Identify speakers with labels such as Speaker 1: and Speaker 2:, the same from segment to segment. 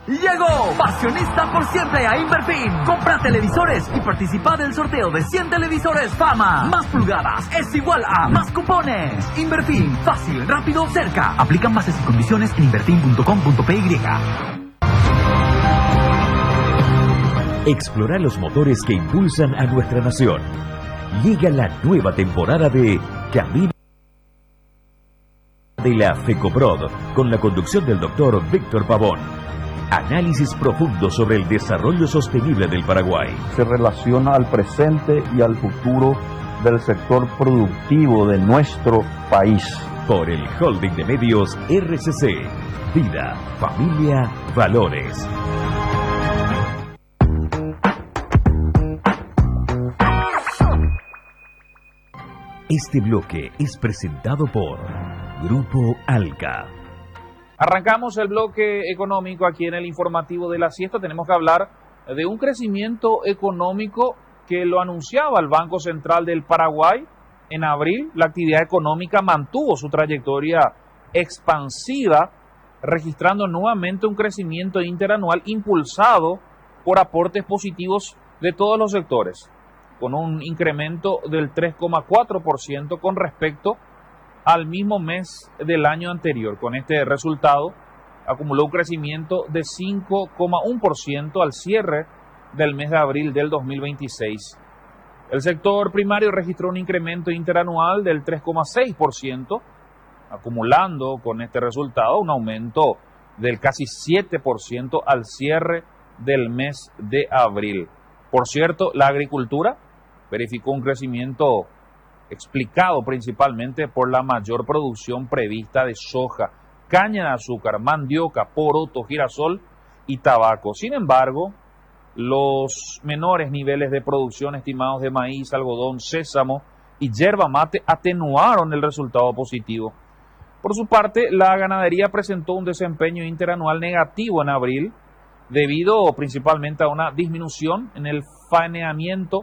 Speaker 1: Llegó Pasionista por siempre a Inverfin. Compra televisores y participa del sorteo de 100 televisores Fama. Más pulgadas es igual a más cupones. Inverfin, fácil, rápido, cerca. Aplican bases y condiciones en inverfin.com.py.
Speaker 2: Explorar los motores que impulsan a nuestra nación. Llega la nueva temporada de Camino de la FECOPROD, con la conducción del doctor Víctor Pavón. Análisis profundo sobre el desarrollo sostenible del Paraguay.
Speaker 3: Se relaciona al presente y al futuro del sector productivo de nuestro país.
Speaker 2: Por el Holding de Medios RCC. Vida, familia, valores. Este bloque es presentado por Grupo Alca.
Speaker 4: Arrancamos el bloque económico aquí en el informativo de la siesta. Tenemos que hablar de un crecimiento económico que lo anunciaba el Banco Central del Paraguay. En abril, la actividad económica mantuvo su trayectoria expansiva, registrando nuevamente un crecimiento interanual impulsado por aportes positivos de todos los sectores, con un incremento del 3,4% con respecto al mismo mes del año anterior. Con este resultado, acumuló un crecimiento de 5,1% al cierre del mes de abril del 2026. El sector primario registró un incremento interanual del 3,6%, acumulando con este resultado un aumento del casi 7% al cierre del mes de abril. Por cierto, la agricultura verificó un crecimiento explicado principalmente por la mayor producción prevista de soja, caña de azúcar, mandioca, poroto, girasol y tabaco. Sin embargo, los menores niveles de producción estimados de maíz, algodón, sésamo y yerba mate atenuaron el resultado positivo. Por su parte, la ganadería presentó un desempeño interanual negativo en abril, debido principalmente a una disminución en el faeneamiento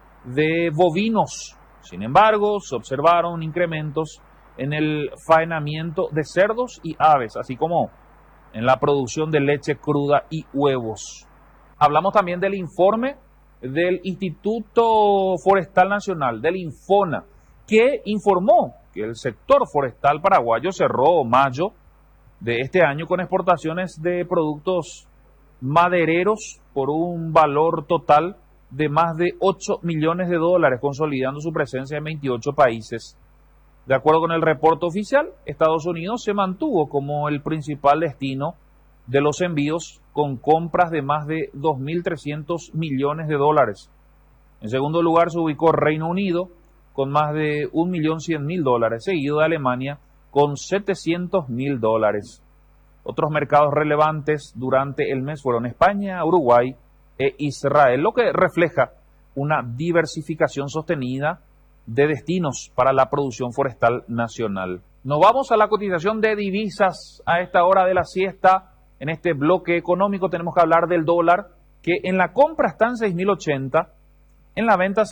Speaker 4: de bovinos. Sin embargo, se observaron incrementos en el faenamiento de cerdos y aves, así como en la producción de leche cruda y huevos. Hablamos también del informe del Instituto Forestal Nacional, del INFONA, que informó que el sector forestal paraguayo cerró mayo de este año con exportaciones de productos madereros por un valor total de más de 8 millones de dólares, consolidando su presencia en 28 países. De acuerdo con el reporte oficial, Estados Unidos se mantuvo como el principal destino de los envíos, con compras de más de 2.300 millones de dólares. En segundo lugar se ubicó Reino Unido, con más de 1.100.000 dólares, seguido de Alemania, con 700.000 dólares. Otros mercados relevantes durante el mes fueron España, Uruguay e Israel, lo que refleja una diversificación sostenida de destinos para la producción forestal nacional. Nos vamos a la cotización de divisas a esta hora de la siesta. En este bloque económico tenemos que hablar del dólar, que en la compra está en 6.080, en la venta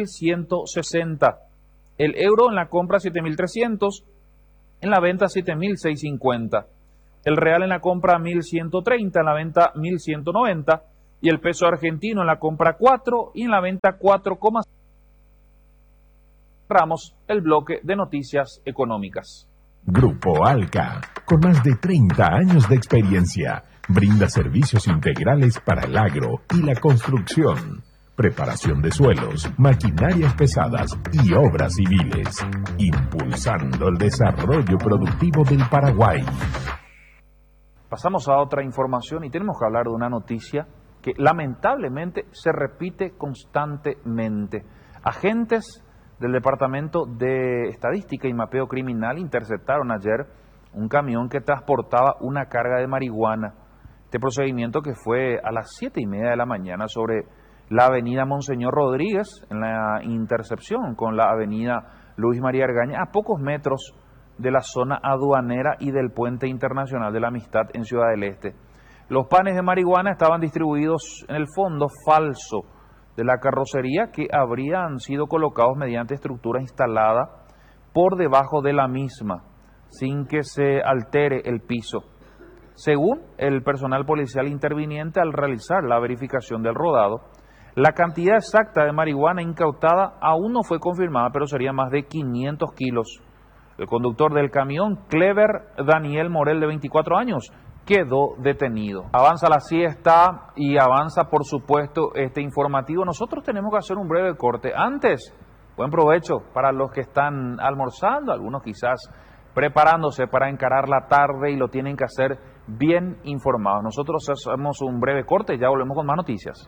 Speaker 4: 6.160. El euro en la compra 7.300, en la venta 7.650. El real en la compra 1.130, en la venta 1.190. Y el peso argentino en la compra 4 y en la venta 4,5. Cerramos el bloque de noticias económicas.
Speaker 5: Grupo Alca, con más de 30 años de experiencia, brinda servicios integrales para el agro y la construcción, preparación de suelos, maquinarias pesadas y obras civiles, impulsando el desarrollo productivo del Paraguay.
Speaker 4: Pasamos a otra información y tenemos que hablar de una noticia que lamentablemente se repite constantemente. Agentes del Departamento de Estadística y Mapeo Criminal interceptaron ayer un camión que transportaba una carga de marihuana. Este procedimiento, que fue a las 7:30 de la mañana sobre la avenida Monseñor Rodríguez, en la intercepción con la avenida Luis María Argaña, a pocos metros de la zona aduanera y del Puente Internacional de la Amistad en Ciudad del Este. Los panes de marihuana estaban distribuidos en el fondo falso de la carrocería, que habrían sido colocados mediante estructura instalada por debajo de la misma, sin que se altere el piso. Según el personal policial interviniente al realizar la verificación del rodado, la cantidad exacta de marihuana incautada aún no fue confirmada, pero sería más de 500 kilos. El conductor del camión, Clever Daniel Morel, de 24 años, quedó detenido. Avanza la siesta y avanza, por supuesto, este informativo. Nosotros tenemos que hacer un breve corte. Antes, buen provecho para los que están almorzando, algunos quizás preparándose para encarar la tarde y lo tienen que hacer bien informados. Nosotros hacemos un breve corte y ya volvemos con más noticias.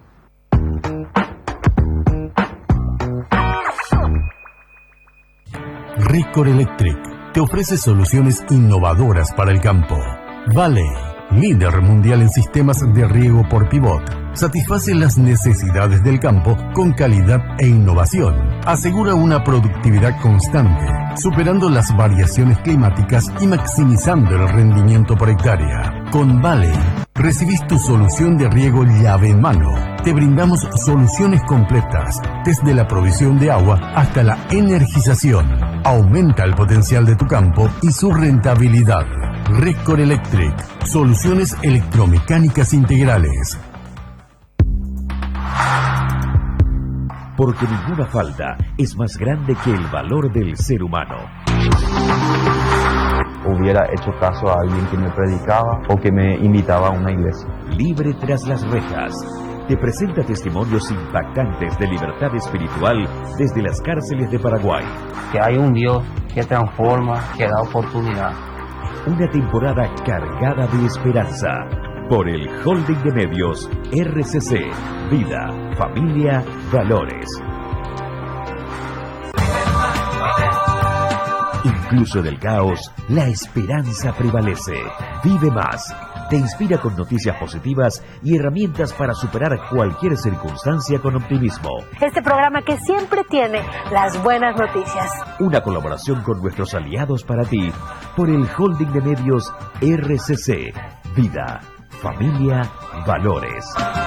Speaker 6: Ricor Electric te ofrece soluciones innovadoras para el campo. Valley, líder mundial en sistemas de riego por pivot, satisface las necesidades del campo con calidad e innovación. Asegura una productividad constante, superando las variaciones climáticas y maximizando el rendimiento por hectárea. Con Valley, recibís tu solución de riego llave en mano. Te brindamos soluciones completas, desde la provisión de agua hasta la energización. Aumenta el potencial de tu campo y su rentabilidad. Ricor Electric, soluciones electromecánicas integrales.
Speaker 2: Porque ninguna falta es más grande que el valor del ser humano.
Speaker 3: Hubiera hecho caso a alguien que me predicaba o que me invitaba a una iglesia.
Speaker 2: Libre tras las rejas. Te presenta testimonios impactantes de libertad espiritual desde las cárceles de Paraguay.
Speaker 7: Que hay un Dios que transforma, que da oportunidad.
Speaker 2: Una temporada cargada de esperanza. Por el Holding de Medios RCC. Vida, familia, valores. Incluso del caos, la esperanza prevalece. Vive más. Te inspira con noticias positivas y herramientas para superar cualquier circunstancia con optimismo.
Speaker 8: Este programa que siempre tiene las buenas noticias.
Speaker 2: Una colaboración con nuestros aliados para ti por el Holding de Medios RCC. Vida, familia, valores.